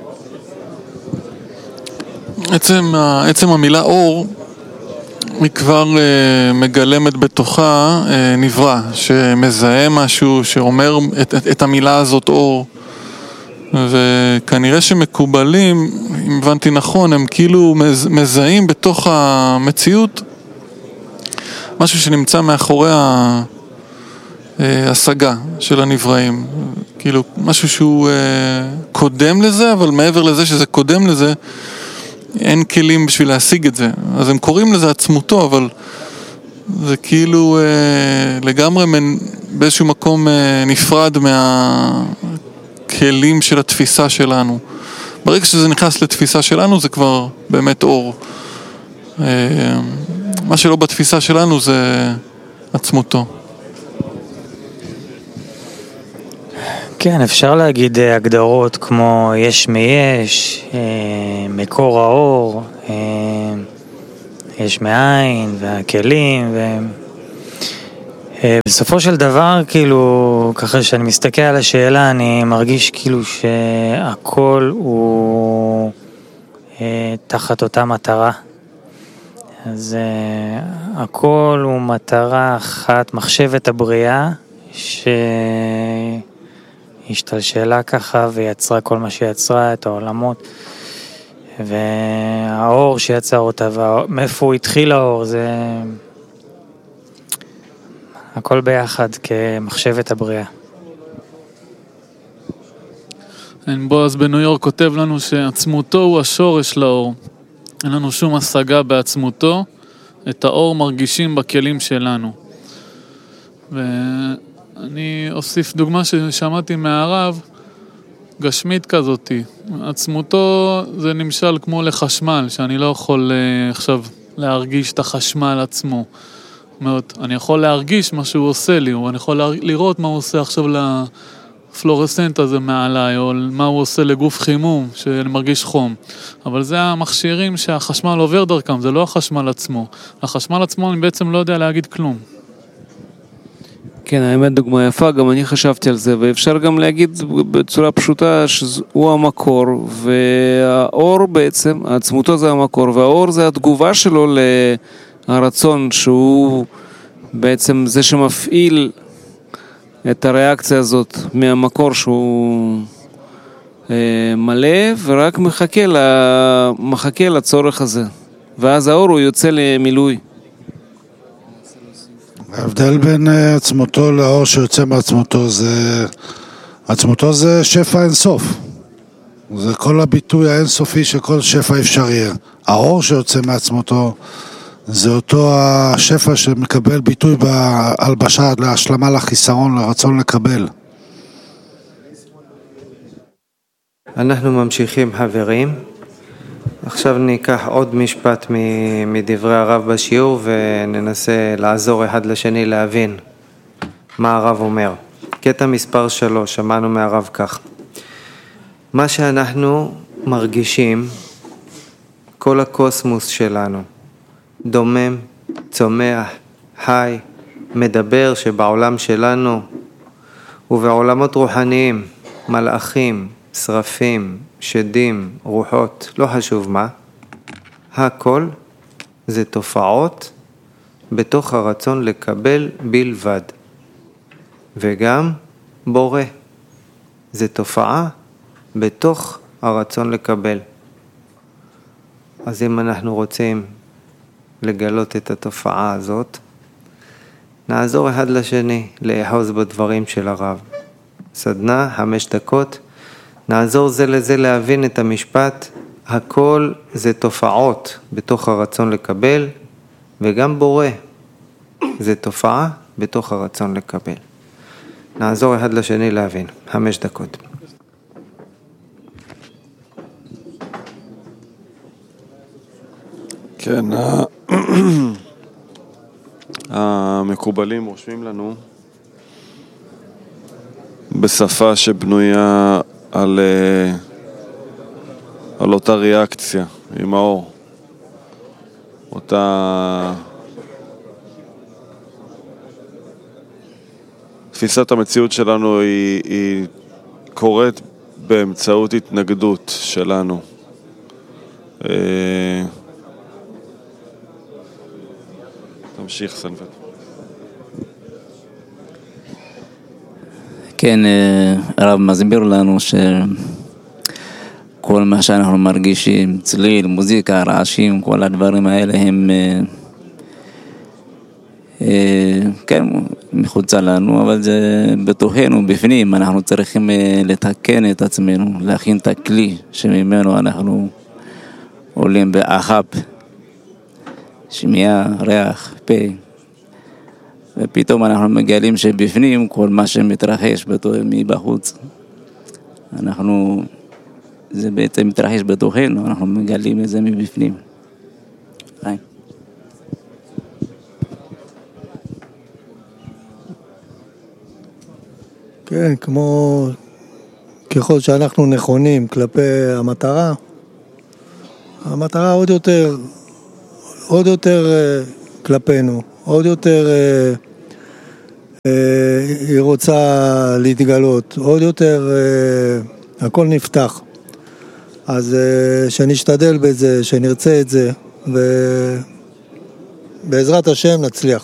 עצם, עצם המילה אור היא כבר אה, מגלמת בתוכה אה, נברא, שמזהה משהו שאומר את, את, את המילה הזאת אור, וכנראה שמקובלים, אם הבנתי נכון, הם כאילו מזהים בתוך המציאות משהו שנמצא מאחורי ההשגה של הנבראים, כאילו משהו שהוא קודם לזה, אבל מעבר לזה שזה קודם לזה, אין כלים בשביל להשיג את זה. אז הם קוראים לזה עצמותו, אבל זה כאילו לגמרי באיזשהו מקום נפרד מה... כלים של התפיסה שלנו. ברגע שזה נכנס לתפיסה שלנו, זה כבר באמת אור. מה שלא בתפיסה שלנו זה עצמותו. כן, אפשר להגיד הגדרות כמו יש מיש, מקור האור, יש מאין והכלים ו... בסופו של דבר, כאילו, ככה שאני מסתכל על השאלה, אני מרגיש כאילו שהכל הוא אה, תחת אותה מטרה. אז אה, הכל הוא מטרה אחת, מחשבת הבריאה, שהשתלשלה ככה ויצרה כל מה שיצרה, את העולמות. והאור שיצר אותה, ומאיפה הוא התחיל האור, זה... הכל ביחד כמחשבת הבריאה. בועז בניו יורק כותב לנו שעצמותו הוא השורש לאור. אין לנו שום השגה בעצמותו, את האור מרגישים בכלים שלנו. ואני אוסיף דוגמה ששמעתי מהרב, גשמית כזאת. עצמותו זה נמשל כמו לחשמל, שאני לא יכול עכשיו להרגיש את החשמל עצמו. זאת אומרת, אני יכול להרגיש מה שהוא עושה לי, או אני יכול לראות מה הוא עושה עכשיו לפלורסנט הזה מעליי, או מה הוא עושה לגוף חימום, שאני מרגיש חום. אבל זה המכשירים שהחשמל עובר דרכם, זה לא החשמל עצמו. החשמל עצמו אני בעצם לא יודע להגיד כלום. כן, האמת דוגמה יפה, גם אני חשבתי על זה, ואפשר גם להגיד בצורה פשוטה שהוא המקור, והאור בעצם, עצמותו זה המקור, והאור זה התגובה שלו להרצון, שהוא בעצם זה שמפעיל את הריאקציה הזאת מהמקור שהוא אה, מלא, ורק מחכה, לה, מחכה לצורך הזה, ואז האור הוא יוצא למילוי. ההבדל בין עצמותו לאור שיוצא מעצמותו זה, עצמותו זה שפע אינסוף. זה כל הביטוי האינסופי של כל שפע אפשרי. האור שיוצא מעצמותו זה אותו השפע שמקבל ביטוי בהלבשה להשלמה, לחיסרון, לרצון לקבל. אנחנו ממשיכים חברים. עכשיו ניקח עוד משפט מדברי הרב בשיעור וננסה לעזור אחד לשני להבין מה הרב אומר. קטע מספר שלוש, שמענו מהרב כך. מה שאנחנו מרגישים, כל הקוסמוס שלנו, דומם, צומח, חי, מדבר, שבעולם שלנו ובעולמות רוחניים, מלאכים, שרפים, שדים, רוחות, לא חשוב מה, הכל זה תופעות בתוך הרצון לקבל בלבד. וגם בורא, זה תופעה בתוך הרצון לקבל. אז אם אנחנו רוצים לגלות את התופעה הזאת, נעזור אחד לשני לאחוז בדברים של הרב. סדנה, חמש דקות, נעזור זה לזה להבין את המשפט, הכל זה תופעות בתוך הרצון לקבל, וגם בורא זה תופעה בתוך הרצון לקבל. נעזור אחד לשני להבין, חמש דקות. כן, המקובלים רושמים לנו בשפה שבנויה על, על אותה ריאקציה עם האור, אותה תפיסת המציאות שלנו היא, היא קורית באמצעות התנגדות שלנו. תמשיך סנפת. כן, הרב מסביר לנו שכל מה שאנחנו מרגישים, צליל, מוזיקה, רעשים, כל הדברים האלה הם כן, מחוצה לנו, אבל זה בתוכנו, בפנים, אנחנו צריכים לתקן את עצמנו, להכין את הכלי שממנו אנחנו עולים באחב, שמיעה, ריח, פה, ופתאום אנחנו מגלים שבפנים כל מה שמתרחש מבחוץ, אנחנו, זה בעצם מתרחש בתוכנו, אנחנו מגלים את זה מבפנים. היי. כן, כמו ככל שאנחנו נכונים כלפי המטרה, המטרה עוד יותר עוד יותר כלפינו, עוד יותר היא רוצה להתגלות, עוד יותר הכל נפתח. אז שנשתדל בזה, שנרצה את זה, ובעזרת השם נצליח.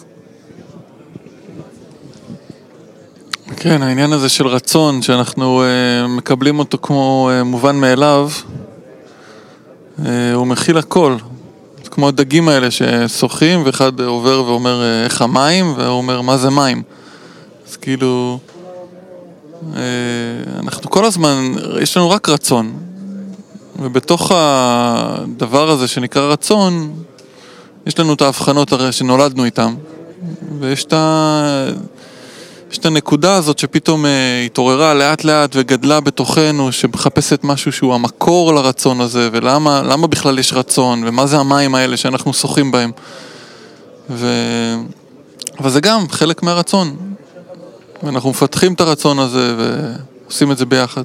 כן, העניין הזה של רצון, שאנחנו uh, מקבלים אותו כמו uh, מובן מאליו, uh, הוא מכיל הכל. כמו הדגים האלה ששוחים, ואחד עובר ואומר uh, איך המים, והוא אומר מה זה מים. אז כאילו, uh, אנחנו כל הזמן, יש לנו רק רצון. ובתוך הדבר הזה שנקרא רצון, יש לנו את ההבחנות הרי שנולדנו איתם. ויש את ה... יש את הנקודה הזאת שפתאום התעוררה לאט לאט וגדלה בתוכנו, שמחפשת משהו שהוא המקור לרצון הזה, ולמה למה בכלל יש רצון, ומה זה המים האלה שאנחנו שוחים בהם. ו... אבל זה גם חלק מהרצון. ואנחנו מפתחים את הרצון הזה ועושים את זה ביחד.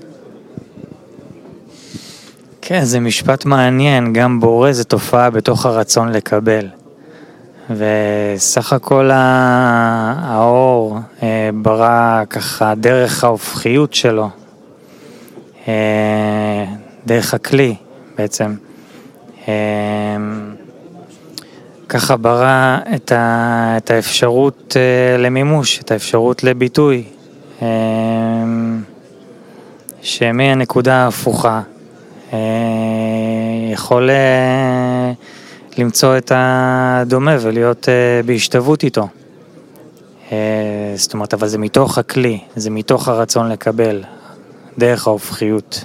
כן, זה משפט מעניין, גם בורא זה תופעה בתוך הרצון לקבל. וסך הכל האור ברא ככה דרך ההופכיות שלו, דרך הכלי בעצם, ככה ברא את, ה, את האפשרות למימוש, את האפשרות לביטוי, שמהנקודה ההפוכה יכול למצוא את הדומה ולהיות בהשתוות איתו. זאת אומרת, אבל זה מתוך הכלי, זה מתוך הרצון לקבל, דרך ההופכיות.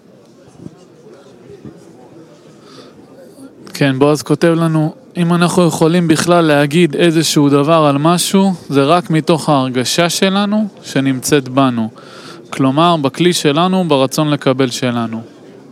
כן, בועז כותב לנו, אם אנחנו יכולים בכלל להגיד איזשהו דבר על משהו, זה רק מתוך ההרגשה שלנו שנמצאת בנו. כלומר, בכלי שלנו, ברצון לקבל שלנו.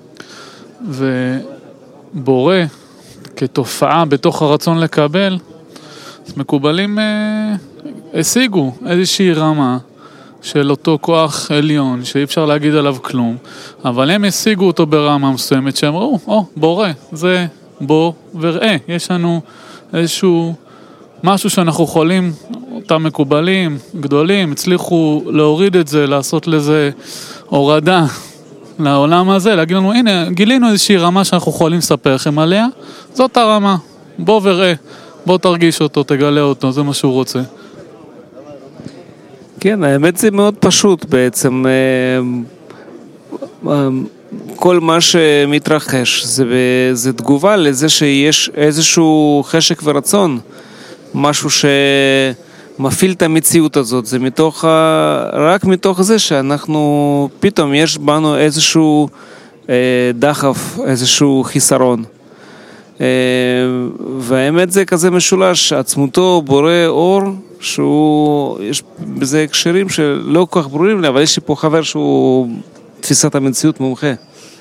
ובורא, כתופעה בתוך הרצון לקבל, אז מקובלים אה, השיגו איזושהי רמה של אותו כוח עליון, שאי אפשר להגיד עליו כלום, אבל הם השיגו אותו ברמה מסוימת, שאמרו, או, בורא, זה בוא וראה, יש לנו איזשהו משהו שאנחנו יכולים, אותם מקובלים, גדולים, הצליחו להוריד את זה, לעשות לזה הורדה לעולם הזה, להגיד לנו, הנה, גילינו איזושהי רמה שאנחנו יכולים לספר לכם עליה, זאת הרמה, בוא וראה, בוא תרגיש אותו, תגלה אותו, זה מה שהוא רוצה. כן, האמת זה מאוד פשוט בעצם, כל מה שמתרחש זה, זה תגובה לזה שיש איזשהו חשק ורצון, משהו שמפעיל את המציאות הזאת, זה מתוך, רק מתוך זה שאנחנו, פתאום יש בנו איזשהו דחף, איזשהו חיסרון. והאמת זה כזה משולש, עצמותו בורא אור, שהוא, יש בזה הקשרים שלא כל כך ברורים לי, אבל יש לי פה חבר שהוא תפיסת המציאות מומחה.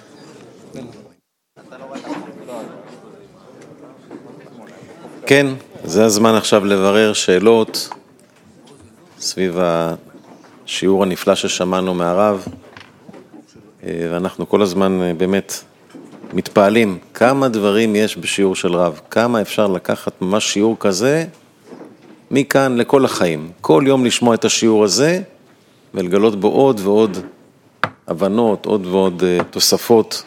כן, זה הזמן עכשיו לברר שאלות סביב השיעור הנפלא ששמענו מהרב, ואנחנו כל הזמן באמת מתפעלים כמה דברים יש בשיעור של רב, כמה אפשר לקחת ממש שיעור כזה מכאן לכל החיים, כל יום לשמוע את השיעור הזה ולגלות בו עוד ועוד הבנות, עוד ועוד תוספות,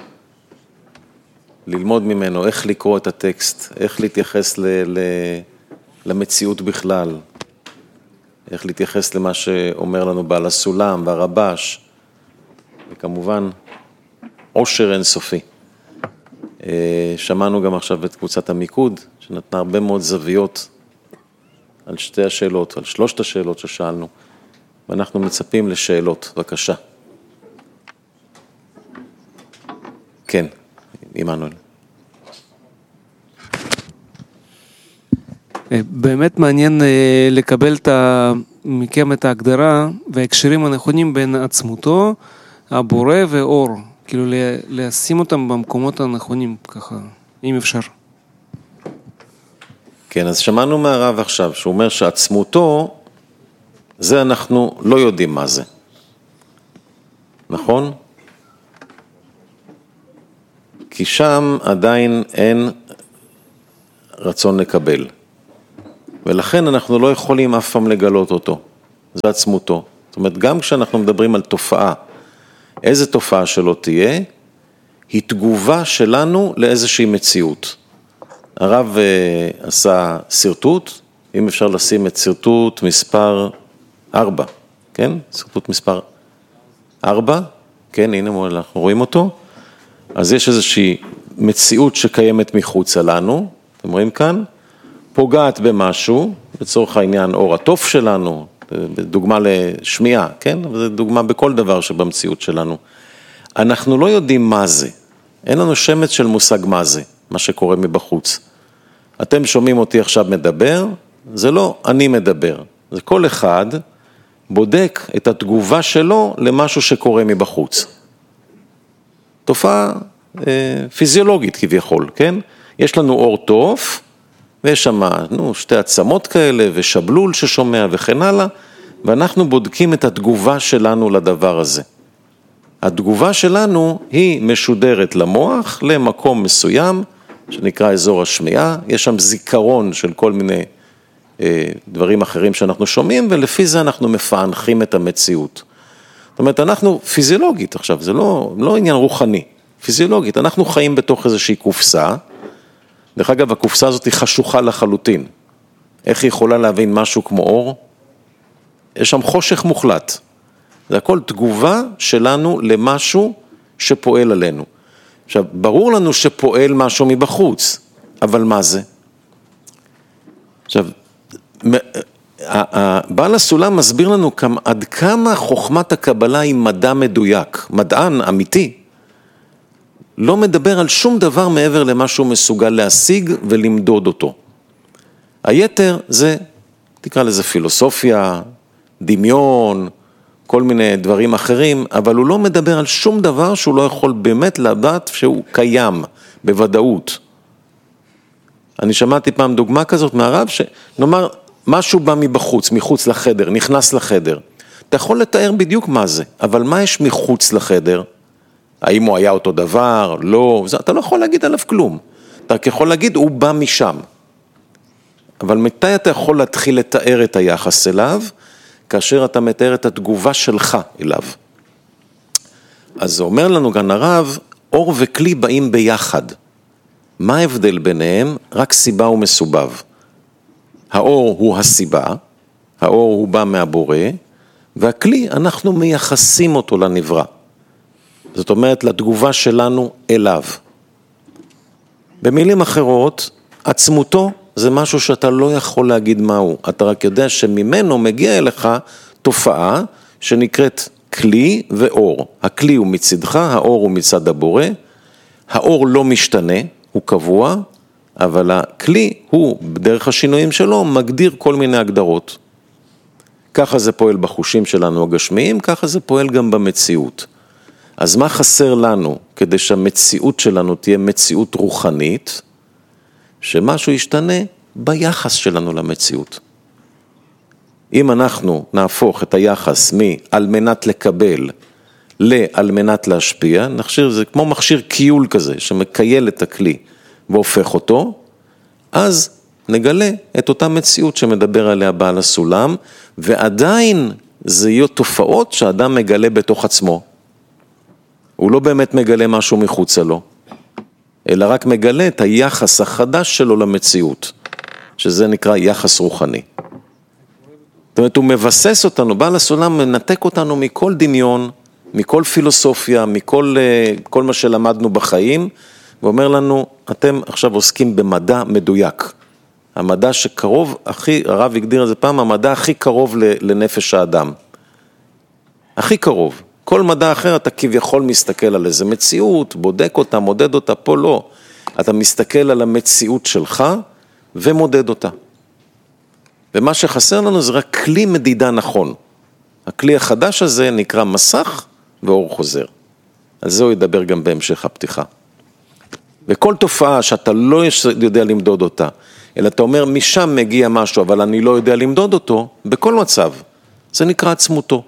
ללמוד ממנו איך לקרוא את הטקסט, איך להתייחס ל- ל- למציאות בכלל, איך להתייחס למה שאומר לנו בעל הסולם והרבש, וכמובן עושר אינסופי. שמענו גם עכשיו את קבוצת המיקוד, שנתנה הרבה מאוד זוויות על שתי השאלות, על שלושת השאלות ששאלנו, ואנחנו מצפים לשאלות, בבקשה. כן, עמנואל. באמת מעניין לקבל מכם את ההגדרה וההקשרים הנכונים בין עצמותו, הבורא ואור, כאילו לשים אותם במקומות הנכונים, ככה, אם אפשר. כן, אז שמענו מהרב עכשיו, שהוא אומר שעצמותו, זה אנחנו לא יודעים מה זה. נכון? כי שם עדיין אין הרצון לקבל. ולכן אנחנו לא יכולים אף פעם לגלות אותו. זה עצמותו. זאת אומרת, גם כשאנחנו מדברים על תופעה, איזה תופעה שלא תהיה, היא תגובה שלנו לאיזושהי מציאות. הרב uh, עשה סרטוט, אם אפשר לשים את סרטוט מספר ארבע, כן? סרטוט מספר ארבע, כן, הנה אנחנו רואים אותו. אז יש איזושהי מציאות שקיימת מחוצה לנו, אתם רואים כאן, פוגעת במשהו, לצורך העניין אור התוף שלנו, דוגמה לשמיעה, כן? זו דוגמה בכל דבר שבמציאות שלנו. אנחנו לא יודעים מה זה, אין לנו שמץ של מושג מה זה, מה שקורה מבחוץ. אתם שומעים אותי עכשיו מדבר, זה לא אני מדבר, זה כל אחד בודק את התגובה שלו למשהו שקורה מבחוץ. תופעה אה, פיזיולוגית כביכול, כן? יש לנו אור תוף, ויש שם נו, שתי עצמות כאלה, ושבלול ששומע וכן הלאה, ואנחנו בודקים את התגובה שלנו לדבר הזה. התגובה שלנו היא משודרת למוח, למקום מסוים, שנקרא אזור השמיעה, יש שם זיכרון של כל מיני אה, דברים אחרים שאנחנו שומעים, ולפי זה אנחנו מפענחים את המציאות. זאת אומרת, אנחנו פיזיולוגית עכשיו, זה לא, לא עניין רוחני, פיזיולוגית, אנחנו חיים בתוך איזושהי קופסה, דרך אגב, הקופסה הזאת היא חשוכה לחלוטין. איך היא יכולה להבין משהו כמו אור? יש שם חושך מוחלט. זה הכל תגובה שלנו למשהו שפועל עלינו. עכשיו, ברור לנו שפועל משהו מבחוץ, אבל מה זה? עכשיו, בעל הסולם מסביר לנו עד כמה חוכמת הקבלה היא מדע מדויק, מדען אמיתי, לא מדבר על שום דבר מעבר למה שהוא מסוגל להשיג ולמדוד אותו. היתר זה, תקרא לזה פילוסופיה, דמיון, כל מיני דברים אחרים, אבל הוא לא מדבר על שום דבר שהוא לא יכול באמת לדעת שהוא קיים בוודאות. אני שמעתי פעם דוגמה כזאת מהרב, שנאמר, משהו בא מבחוץ, מחוץ לחדר, נכנס לחדר. אתה יכול לתאר בדיוק מה זה, אבל מה יש מחוץ לחדר? האם הוא היה אותו דבר? לא, אתה לא יכול להגיד עליו כלום. אתה יכול להגיד, הוא בא משם. אבל מתי אתה יכול להתחיל לתאר את היחס אליו? כאשר אתה מתאר את התגובה שלך אליו. אז זה אומר לנו כאן הרב, אור וכלי באים ביחד. מה ההבדל ביניהם? רק סיבה ומסובב. האור הוא הסיבה, האור הוא בא מהבורא, והכלי אנחנו מייחסים אותו לנברא. זאת אומרת, לתגובה שלנו אליו. במילים אחרות, עצמותו זה משהו שאתה לא יכול להגיד מהו. אתה רק יודע שממנו מגיע אליך תופעה שנקראת כלי ואור. הכלי הוא מצדך, האור הוא מצד הבורא. האור לא משתנה, הוא קבוע, אבל הכלי הוא, בדרך השינויים שלו, מגדיר כל מיני הגדרות. ככה זה פועל בחושים שלנו הגשמיים, ככה זה פועל גם במציאות. אז מה חסר לנו כדי שהמציאות שלנו תהיה מציאות רוחנית? שמשהו ישתנה ביחס שלנו למציאות. אם אנחנו נהפוך את היחס מ"על מנת לקבל" ל"על מנת להשפיע", נחשיר, זה כמו מכשיר קיול כזה שמקייל את הכלי והופך אותו, אז נגלה את אותה מציאות שמדבר עליה בעל הסולם, ועדיין זה יהיו תופעות שאדם מגלה בתוך עצמו. הוא לא באמת מגלה משהו מחוצה לו, אלא רק מגלה את היחס החדש שלו למציאות, שזה נקרא יחס רוחני. זאת אומרת, הוא מבסס אותנו, בעל הסולם מנתק אותנו מכל דמיון, מכל פילוסופיה, מכל כל מה שלמדנו בחיים, ואומר לנו, אתם עכשיו עוסקים במדע מדויק. המדע שקרוב, הכי, הרב הגדיר את זה פעם, המדע הכי קרוב לנפש האדם. הכי קרוב. כל מדע אחר אתה כביכול מסתכל על איזה מציאות, בודק אותה, מודד אותה, פה לא. אתה מסתכל על המציאות שלך ומודד אותה. ומה שחסר לנו זה רק כלי מדידה נכון. הכלי החדש הזה נקרא מסך ואור חוזר. על זה הוא ידבר גם בהמשך הפתיחה. וכל תופעה שאתה לא יודע למדוד אותה, אלא אתה אומר משם מגיע משהו, אבל אני לא יודע למדוד אותו, בכל מצב, זה נקרא עצמותו.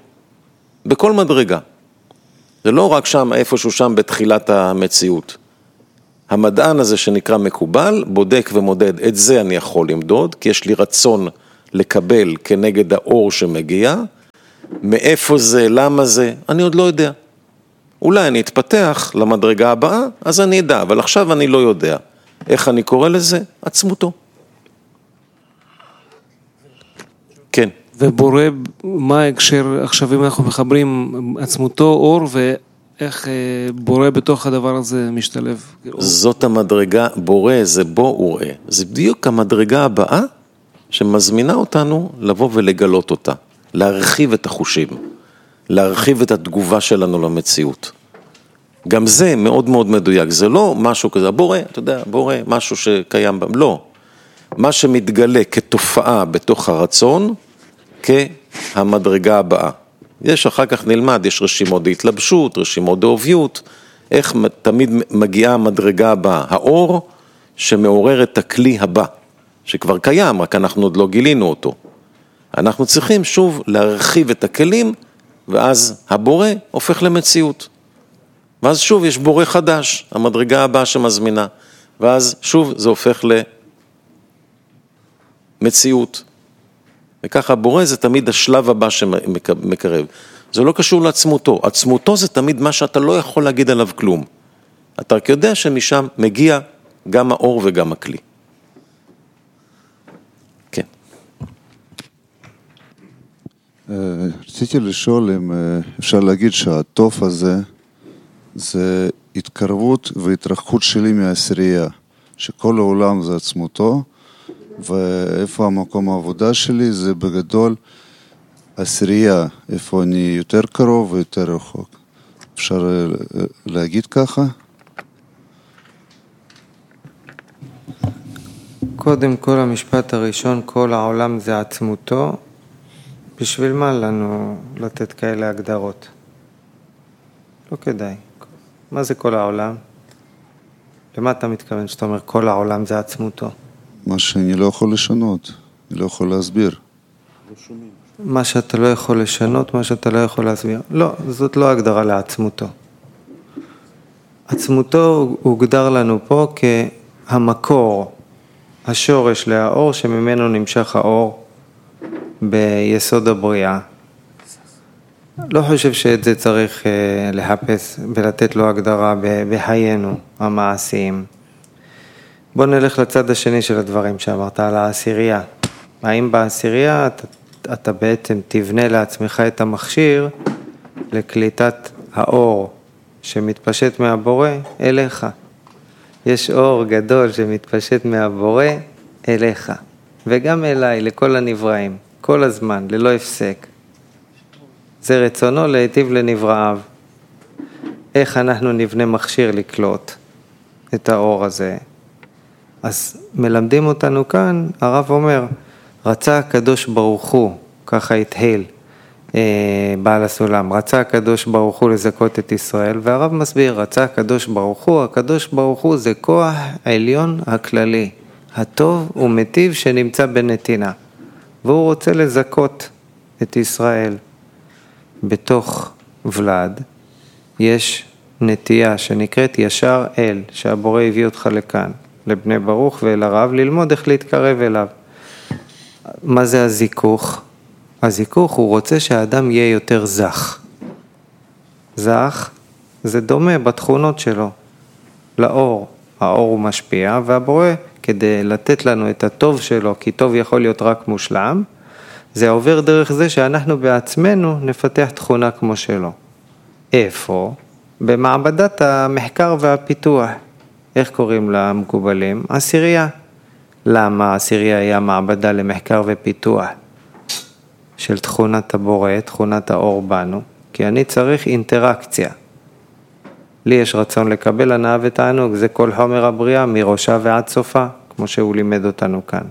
בכל מדרגה. זה לא רק שם, איפשהו שם בתחילת המציאות. המדען הזה שנקרא מקובל, בודק ומודד, את זה אני יכול למדוד, כי יש לי רצון לקבל כנגד האור שמגיע, מאיפה זה, למה זה, אני עוד לא יודע. אולי אני אתפתח למדרגה הבאה, אז אני אדע, אבל עכשיו אני לא יודע. איך אני קורא לזה? עצמותו. כן. ובורא, מה ההקשר, עכשיו אם אנחנו מחברים עצמותו, אור, ואיך בורא בתוך הדבר הזה משתלב? זאת המדרגה, בורא זה בו וראה. זה בדיוק המדרגה הבאה שמזמינה אותנו לבוא ולגלות אותה, להרחיב את החושים, להרחיב את התגובה שלנו למציאות. גם זה מאוד מאוד מדויק, זה לא משהו כזה, בורא, אתה יודע, בורא, משהו שקיים בם, לא. מה שמתגלה כתופעה בתוך הרצון, כהמדרגה הבאה. יש אחר כך נלמד, יש רשימות להתלבשות, רשימות דאוביות, איך תמיד מגיעה המדרגה הבאה, האור שמעורר את הכלי הבא, שכבר קיים, רק אנחנו עוד לא גילינו אותו. אנחנו צריכים שוב להרחיב את הכלים, ואז הבורא הופך למציאות. ואז שוב יש בורא חדש, המדרגה הבאה שמזמינה, ואז שוב זה הופך למציאות. וככה הבורא זה תמיד השלב הבא שמקרב. זה לא קשור לעצמותו, עצמותו זה תמיד מה שאתה לא יכול להגיד עליו כלום. אתה רק יודע שמשם מגיע גם האור וגם הכלי. כן. רציתי לשאול אם אפשר להגיד שהטוב הזה זה התקרבות והתרחקות שלי מהעשירייה, שכל העולם זה עצמותו, ואיפה המקום העבודה שלי זה בגדול עשירייה, איפה אני יותר קרוב ויותר רחוק. אפשר להגיד ככה? קודם כל המשפט הראשון, כל העולם זה עצמותו, בשביל מה לנו לתת כאלה הגדרות? לא כדאי. מה זה כל העולם? למה אתה מתכוון שאתה אומר כל העולם זה עצמותו? מה שאני לא יכול לשנות, אני לא יכול להסביר. מה שאתה לא יכול לשנות, מה שאתה לא יכול להסביר. לא, זאת לא הגדרה לעצמותו. עצמותו הוגדר לנו פה כהמקור, השורש לאור שממנו נמשך האור ביסוד הבריאה. לא חושב שאת זה צריך לחפש ולתת לו הגדרה בחיינו המעשיים. בוא נלך לצד השני של הדברים שאמרת על העשירייה. האם בעשירייה אתה, אתה בעצם תבנה לעצמך את המכשיר לקליטת האור שמתפשט מהבורא אליך. יש אור גדול שמתפשט מהבורא אליך, וגם אליי, לכל הנבראים, כל הזמן, ללא הפסק. זה רצונו להיטיב לנבראיו. איך אנחנו נבנה מכשיר לקלוט את האור הזה? אז מלמדים אותנו כאן, הרב אומר, רצה הקדוש ברוך הוא, ככה התהיל אה, בעל הסולם, רצה הקדוש ברוך הוא לזכות את ישראל, והרב מסביר, רצה הקדוש ברוך הוא, הקדוש ברוך הוא זה כוח העליון הכללי, הטוב ומטיב שנמצא בנתינה, והוא רוצה לזכות את ישראל. בתוך ולד יש נטייה שנקראת ישר אל, שהבורא הביא אותך לכאן, לבני ברוך ואל הרב, ללמוד איך להתקרב אליו. מה זה הזיכוך? הזיכוך הוא רוצה שהאדם יהיה יותר זך. זך זה דומה בתכונות שלו לאור. האור הוא משפיע, והבורא כדי לתת לנו את הטוב שלו, כי טוב יכול להיות רק מושלם, זה עובר דרך זה שאנחנו בעצמנו נפתח תכונה כמו שלו. איפה? במעבדת המחקר והפיתוח. איך קוראים לה מקובלים? עשירייה. למה עשירייה היא המעבדה למחקר ופיתוח של תכונת הבורא, תכונת האור בנו? כי אני צריך אינטראקציה. לי יש רצון לקבל הנאה ותענוג, זה כל חומר הבריאה מראשה ועד סופה, כמו שהוא לימד אותנו כאן.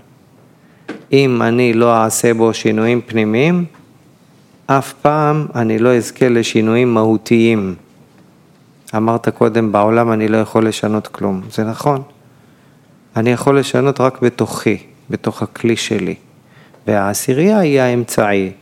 אם אני לא אעשה בו שינויים פנימיים, אף פעם אני לא אזכה לשינויים מהותיים. אמרת קודם, בעולם אני לא יכול לשנות כלום. זה נכון. אני יכול לשנות רק בתוכי, בתוך הכלי שלי. והעשירייה היא האמצעי,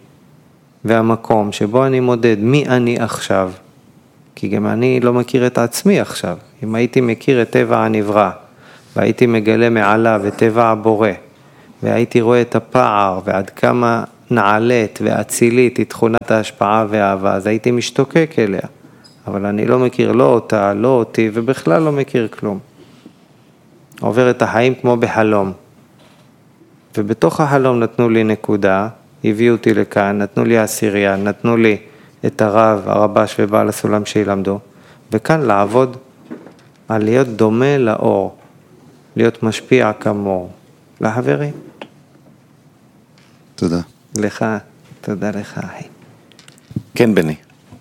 והמקום שבו אני מודד מי אני עכשיו. כי גם אני לא מכיר את עצמי עכשיו. אם הייתי מכיר את טבע הנברא, והייתי מגלה מעליו את טבע הבורא, והייתי רואה את הפער ועד כמה נעלית ואצילית היא תכונת ההשפעה והאהבה, אז הייתי משתוקק אליה. אבל אני לא מכיר לא אותה, לא אותי, ובכלל לא מכיר כלום. עובר את החיים כמו בחלום. ובתוך החלום נתנו לי נקודה, הביאו אותי לכאן, נתנו לי עשירייה, נתנו לי את הרב, הרבש ובעל הסולם שילמדו, וכאן לעבוד על להיות דומה לאור, להיות משפיע כמור, לחברים. תודה. לך, תודה לך, אחי. כן, בני.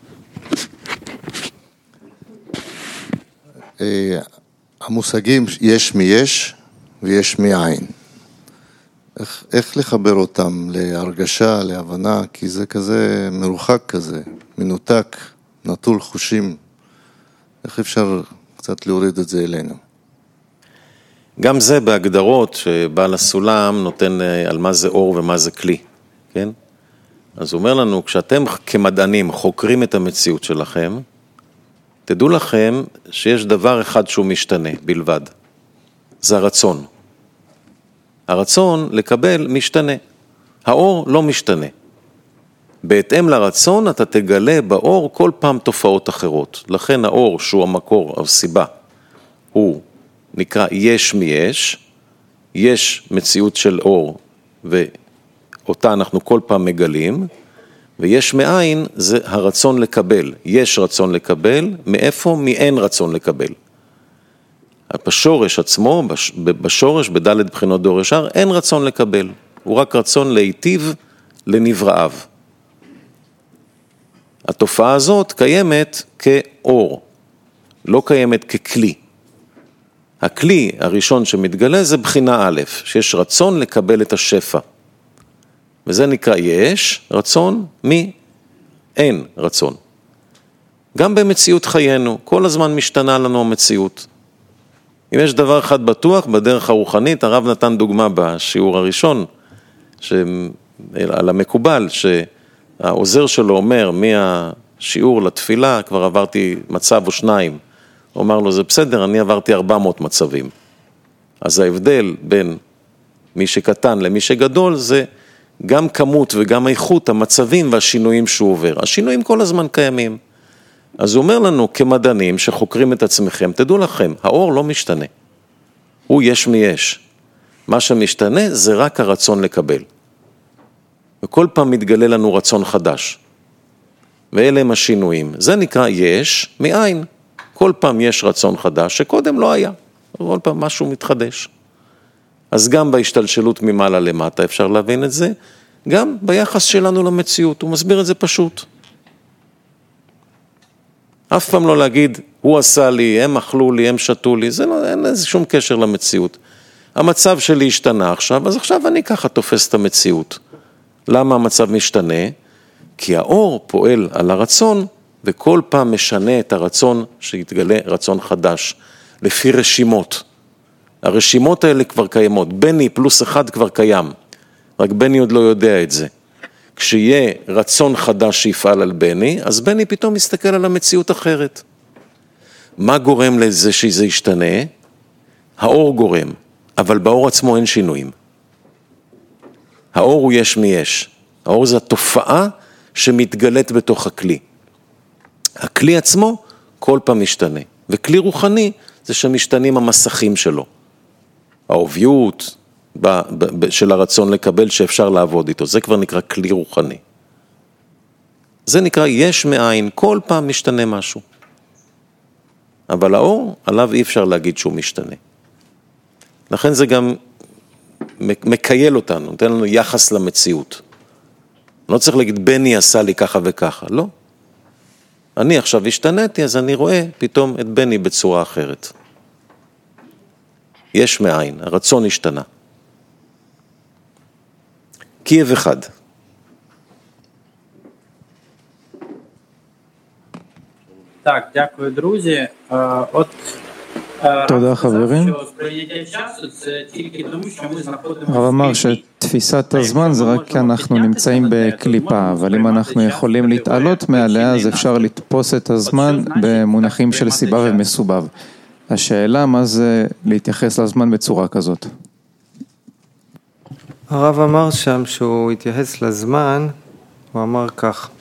המושגים יש מיש ויש מאין. איך, איך לחבר אותם להרגשה, להבנה, כי זה כזה מרוחק כזה, מנותק, נטול חושים. איך אפשר קצת להוריד את זה אלינו? גם זה בהגדרות שבעל הסולם נותן על מה זה אור ומה זה כלי, כן? אז הוא אומר לנו, כשאתם כמדענים חוקרים את המציאות שלכם, תדעו לכם שיש דבר אחד שהוא משתנה בלבד, זה הרצון. הרצון לקבל משתנה, האור לא משתנה. בהתאם לרצון אתה תגלה באור כל פעם תופעות אחרות. לכן האור שהוא המקור, הסיבה, הוא נקרא יש מיש, יש מציאות של אור ואותה אנחנו כל פעם מגלים, ויש מאין זה הרצון לקבל, יש רצון לקבל, מאיפה? מאין רצון לקבל. בשורש עצמו, בשורש, בדלת בחינות דור ישר, אין רצון לקבל, הוא רק רצון להיטיב לנבראיו. התופעה הזאת קיימת כאור, לא קיימת ככלי. הכלי הראשון שמתגלה זה בחינה א', שיש רצון לקבל את השפע. וזה נקרא יש רצון, מי? אין רצון. גם במציאות חיינו, כל הזמן משתנה לנו המציאות. אם יש דבר אחד בטוח, בדרך הרוחנית, הרב נתן דוגמה בשיעור הראשון, ש... על המקובל, שהעוזר שלו אומר, מהשיעור לתפילה, כבר עברתי מצב או שניים, הוא אמר לו, זה בסדר, אני עברתי ארבע מאות מצבים. אז ההבדל בין מי שקטן למי שגדול, זה גם כמות וגם איכות המצבים והשינויים שהוא עובר. השינויים כל הזמן קיימים. אז הוא אומר לנו, כמדענים שחוקרים את עצמכם, תדעו לכם, האור לא משתנה. הוא יש מיש. מה שמשתנה זה רק הרצון לקבל. וכל פעם מתגלה לנו רצון חדש. ואלה הם השינויים. זה נקרא יש מאין. כל פעם יש רצון חדש שקודם לא היה. כל פעם משהו מתחדש. אז גם בהשתלשלות ממעלה למטה אפשר להבין את זה, גם ביחס שלנו למציאות. הוא מסביר את זה פשוט. אף פעם לא להגיד, הוא עשה לי, הם אכלו לי, הם שתו לי, זה לא, אין איזה שום קשר למציאות. המצב שלי השתנה עכשיו, אז עכשיו אני ככה תופס את המציאות. למה המצב משתנה? כי האור פועל על הרצון, וכל פעם משנה את הרצון שיתגלה רצון חדש, לפי רשימות. הרשימות האלה כבר קיימות, בני פלוס אחד כבר קיים, רק בני עוד לא יודע את זה. כשיהיה רצון חדש שיפעל על בני, אז בני פתאום מסתכל על המציאות אחרת. מה גורם לזה שזה ישתנה? האור גורם, אבל באור עצמו אין שינויים. האור הוא יש מיש. האור זה התופעה שמתגלית בתוך הכלי. הכלי עצמו כל פעם משתנה. וכלי רוחני זה שמשתנים המסכים שלו. העוביות של הרצון לקבל שאפשר לעבוד איתו. זה כבר נקרא כלי רוחני. זה נקרא יש מאין, כל פעם משתנה משהו. אבל האור, עליו אי אפשר להגיד שהוא משתנה. לכן זה גם מקייל אותנו, נותן לנו יחס למציאות. לא צריך להגיד, בני עשה לי ככה וככה, לא. אני עכשיו השתניתי, אז אני רואה פתאום את בני בצורה אחרת. יש מאין, הרצון השתנה. קייב אחד. Так, дякую, друзі. От תודה חברים. הרב אמר שתפיסת הזמן זה רק כי אנחנו נמצאים בקליפה, אבל אם אנחנו יכולים להתעלות מעליה אז אפשר לתפוס את הזמן במונחים של סיבה ומסובב. השאלה מה זה להתייחס לזמן בצורה כזאת. הרב אמר שם שהוא התייחס לזמן, הוא אמר כך,